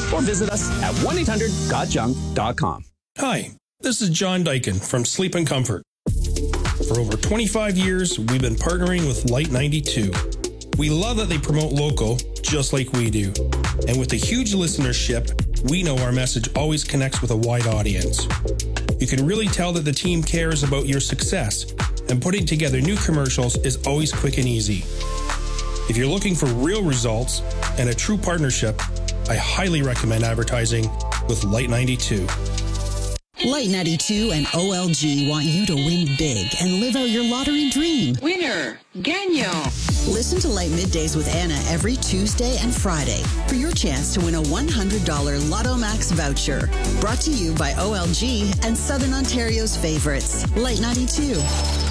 or visit us at 1-800-GOTJUNK.com. Hi, this is John Dyken from Sleep and Comfort. For over 25 years, we've been partnering with Light 92. We love that they promote local, just like we do. And with a huge listenership, we know our message always connects with a wide audience. You can really tell that the team cares about your success, and putting together new commercials is always quick and easy. If you're looking for real results and a true partnership, I highly recommend advertising with Light 92. Light 92 and OLG want you to win big and live out your lottery dream. Winner, Gagnon. Listen to Light Middays with Anna every Tuesday and Friday for your chance to win a $100 Lotto Max voucher. Brought to you by OLG and Southern Ontario's favorites, Light 92.